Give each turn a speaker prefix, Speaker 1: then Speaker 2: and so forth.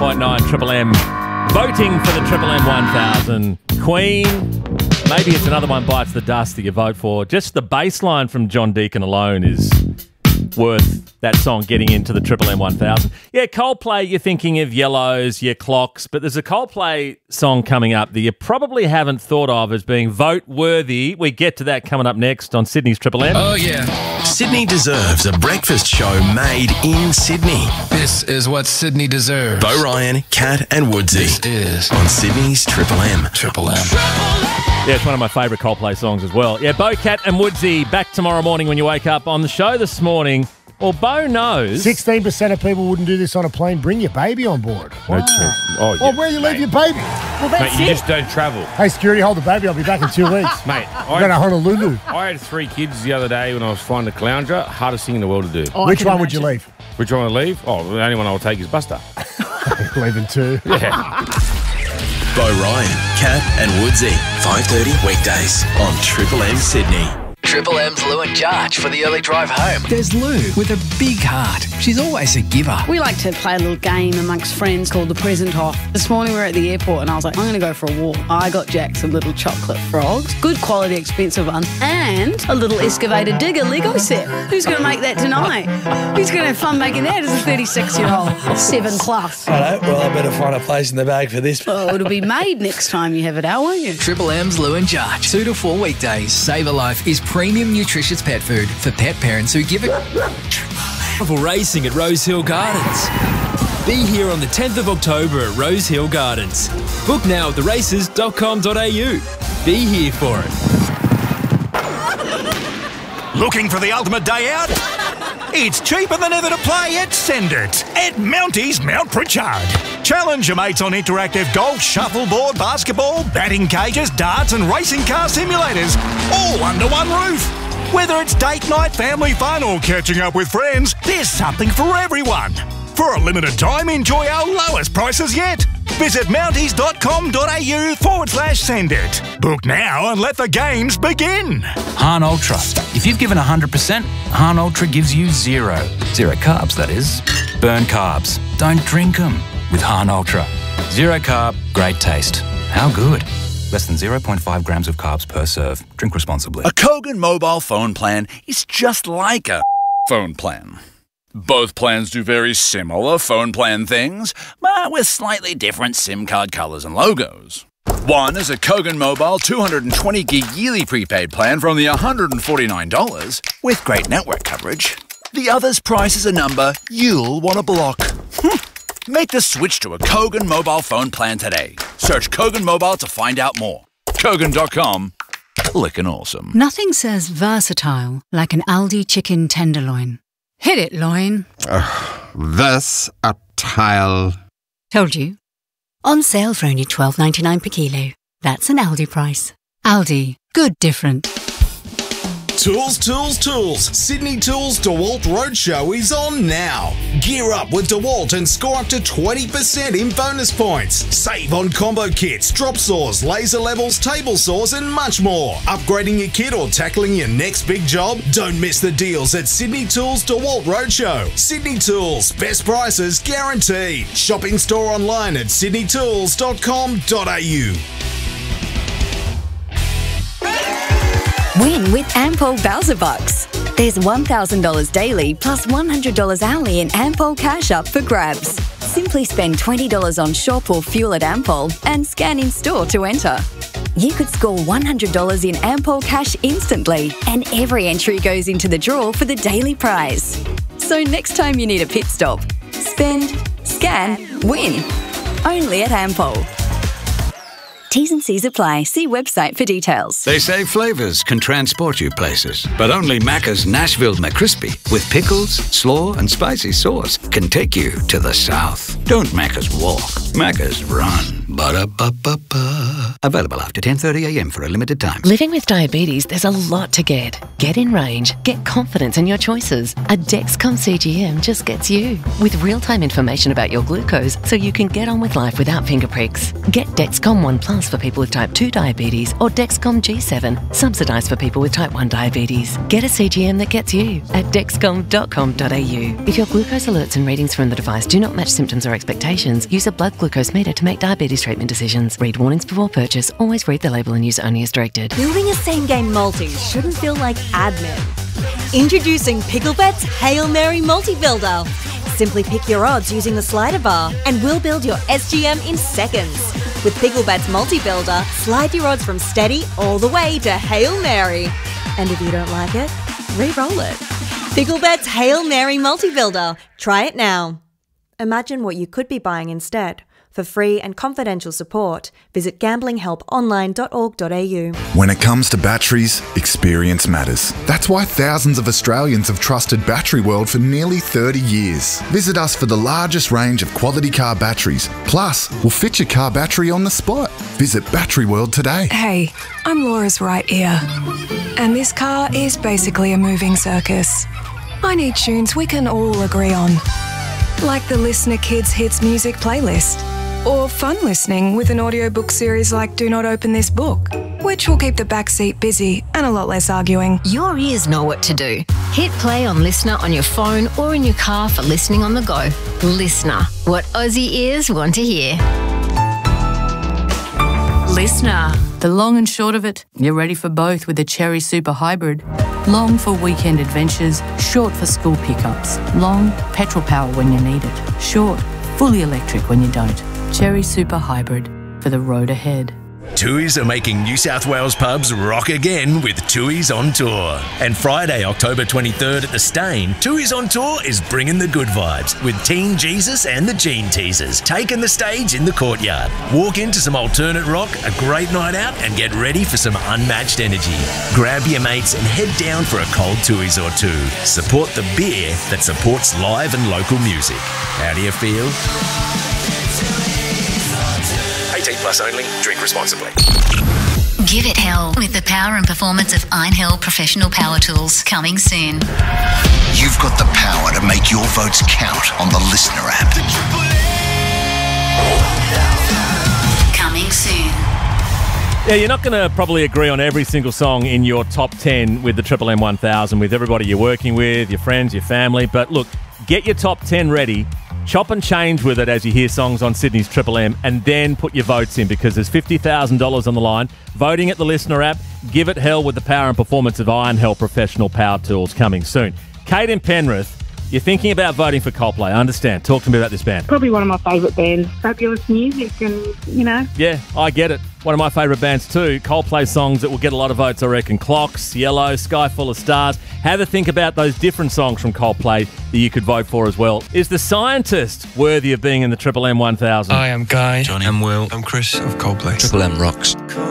Speaker 1: 104.9 Triple M. Voting for the Triple M 1000. Queen. Maybe it's another one bites the dust that you vote for. Just the bass line from John Deacon alone is worth that song getting into the Triple M 1000. Yeah, Coldplay, you're thinking of Yellows, your Clocks, but there's a Coldplay song coming up that you probably haven't thought of as being vote-worthy. We get to that coming up next on Sydney's Triple M.
Speaker 2: Oh, yeah.
Speaker 3: Sydney deserves a breakfast show made in Sydney.
Speaker 2: This is what Sydney deserves.
Speaker 3: Bo Ryan, Kat and Woodsy.
Speaker 2: This is
Speaker 3: on Sydney's Triple M.
Speaker 2: Triple M.
Speaker 1: Yeah, it's one of my favourite Coldplay songs as well. Yeah, Bo, Kat and Woodsy back tomorrow morning when you wake up. On the show this morning, well, Bo knows
Speaker 4: 16% of people wouldn't do this on a plane. Bring your baby on board.
Speaker 5: Oh, yeah.
Speaker 4: Well, where you leave your baby?
Speaker 6: Well, that's
Speaker 5: Mate, you just don't travel.
Speaker 4: Hey, security, hold the baby. I'll be back in 2 weks.
Speaker 5: Mate,
Speaker 4: I'm going to Honolulu.
Speaker 5: I had 3 kids the other day when I was flying to Caloundra. Hardest thing in the world to do.
Speaker 6: Oh,
Speaker 4: Which one would you leave?
Speaker 5: Which one to leave? Oh, the only one I'll take is Buster.
Speaker 4: Leaving 2.
Speaker 5: Yeah.
Speaker 3: Bo Ryan, Kat and Woodsy. 5:30 weekdays on Triple M Sydney.
Speaker 7: Triple M's Lou and Jarch for the early drive home.
Speaker 8: There's Lou with a big heart. She's always a giver.
Speaker 6: We like to play a little game amongst friends called the present off. This morning we were at the airport and I was like, I'm going to go for a walk. I got Jack some little chocolate frogs, good quality, expensive one, and a little excavator digger Lego set. Who's going to make that tonight? Who's going to have fun making that as a 36-year-old, 7+?
Speaker 9: Righto, well, I better find a place in the bag for this.
Speaker 6: Oh, it'll be made next time you have it out, won't you?
Speaker 8: Triple M's Lou and Jarch. 2 to 4 weekdays. Save a Life is premium nutritious pet food for pet parents who give it.
Speaker 10: For racing at Rose Hill Gardens. Be here on the 10th of October at Rose Hill Gardens. Book now at theraces.com.au. Be here for it.
Speaker 11: Looking for the ultimate day out? It's cheaper than ever to play at Send It at Mounties Mount Pritchard. Challenge your mates on interactive golf, shuffleboard, basketball, batting cages, darts and racing car simulators, all under one roof. Whether it's date night, family fun or catching up with friends, there's something for everyone. For a limited time, enjoy our lowest prices yet. Visit mounties.com.au/send it. Book now and let the games begin.
Speaker 12: Han Ultra. If you've given 100%, Han Ultra gives you 0. 0 carbs, that is. Burn carbs. Don't drink them with Han Ultra. 0 carb, great taste. How good? Less than 0.5 grams of carbs per serve. Drink responsibly.
Speaker 13: A Kogan mobile phone plan is just like a phone plan. Both plans do very similar phone plan things, but with slightly different SIM card colours and logos. One is a Kogan Mobile 220 gig yearly prepaid plan for only $149 with great network coverage. The other's price is a number you'll want to block. Make the switch to a Kogan mobile phone plan today. Search Kogan Mobile to find out more. Kogan.com. Lickin' awesome.
Speaker 14: Nothing says versatile like an Aldi chicken tenderloin. Hit it, loin.
Speaker 15: Versatile.
Speaker 14: Told you. On sale for only $12.99 per kilo. That's an Aldi price. Aldi. Good different.
Speaker 16: Tools, tools, tools. Sydney Tools DeWalt Roadshow is on now. Gear up with DeWalt and score up to 20% in bonus points. Save on combo kits, drop saws, laser levels, table saws and much more. Upgrading your kit or tackling your next big job? Don't miss the deals at Sydney Tools DeWalt Roadshow. Sydney Tools, best prices guaranteed. Shopping store online at sydneytools.com.au.
Speaker 17: Win with Ampol Bowser Bucks. There's $1,000 daily plus $100 hourly in Ampol cash up for grabs. Simply spend $20 on shop or fuel at Ampol and scan in store to enter. You could score $100 in Ampol cash instantly, and every entry goes into the draw for the daily prize. So next time you need a pit stop, spend, scan, win. Only at Ampol. T's and C's apply. See website for details.
Speaker 18: They say flavours can transport you places, but only Macca's Nashville McCrispy with pickles, slaw and spicy sauce can take you to the south. Don't Macca's walk, Macca's run. Ba-da-ba-ba-ba. Available after 10:30am for a limited time.
Speaker 15: Living with diabetes, there's a lot to get. Get in range. Get confidence in your choices. A Dexcom CGM just gets you. With real-time information about your glucose so you can get on with life without finger pricks. Get Dexcom One Plus for people with type 2 diabetes or Dexcom G7, subsidised for people with type 1 diabetes. Get a CGM that gets you at dexcom.com.au. If your glucose alerts and readings from the device do not match symptoms or expectations, use a blood glucose meter to make diabetes treatment decisions. Read warnings before purchase. Always read the label and use only as directed.
Speaker 19: Building a same-game multi shouldn't feel like admin. Introducing Picklebet's Hail Mary Multi-Builder. Simply pick your odds using the slider bar and we'll build your SGM in seconds. With Picklebet's Multi-Builder, slide your odds from steady all the way to Hail Mary. And if you don't like it, re-roll it. Picklebet's Hail Mary Multi-Builder. Try it now. Imagine what you could be buying instead. For free and confidential support, visit gamblinghelponline.org.au.
Speaker 20: When it comes to batteries, experience matters. That's why thousands of Australians have trusted Battery World for nearly 30 years. Visit us for the largest range of quality car batteries. Plus, we'll fit your car battery on the spot. Visit Battery World today.
Speaker 21: Hey, I'm Laura's right ear. And this car is basically a moving circus. I need tunes we can all agree on. Like the Listener Kids Hits Music playlist. Or fun listening with an audiobook series like Do Not Open This Book, which will keep the backseat busy and a lot less arguing.
Speaker 22: Your ears know what to do. Hit play on Listener on your phone or in your car for listening on the go. Listener, what Aussie ears want to hear.
Speaker 23: Listener. The long and short of it, you're ready for both with the Cherry Super Hybrid. Long for weekend adventures, short for school pickups. Long, petrol power when you need it. Short, fully electric when you don't. Cherry Super Hybrid for the road ahead.
Speaker 24: Tooheys are making New South Wales pubs rock again with Tooheys on Tour. And Friday, October 23rd at the Stain, Tooheys on Tour is bringing the good vibes with Teen Jesus and the Gene Teasers taking the stage in the courtyard. Walk into some alternate rock, a great night out, and get ready for some unmatched energy. Grab your mates and head down for a cold Tooheys or two. Support the beer that supports live and local music. How do you feel?
Speaker 3: 18 plus only. Drink responsibly.
Speaker 14: Give it hell with the power and performance of Einhell Professional Power Tools. Coming soon.
Speaker 25: You've got the power to make your votes count on the Listener app.
Speaker 14: Coming soon.
Speaker 1: Yeah, you're not going to probably agree on every single song in your top 10 with the Triple M 1000 with everybody you're working with, your friends, your family. But look, get your top 10 ready. Chop and change with it as you hear songs on Sydney's Triple M, and then put your votes in because there's $50,000 on the line. Voting at the Listener app. Give it hell with the power and performance of Einhell Professional Power Tools coming soon. Kate in Penrith, you're thinking about voting for Coldplay. I understand. Talk to me about this band.
Speaker 26: Probably one of my favourite bands. Fabulous music and, you know.
Speaker 1: Yeah, I get it. One of my favourite bands too. Coldplay songs that will get a lot of votes, I reckon. Clocks, Yellow, Sky Full of Stars. Have a think about those different songs from Coldplay that you could vote for as well. Is The Scientist worthy of being in the Triple M 1000?
Speaker 2: I am Guy. Johnny. I'm Will. I'm Chris of Coldplay.
Speaker 27: Triple M rocks.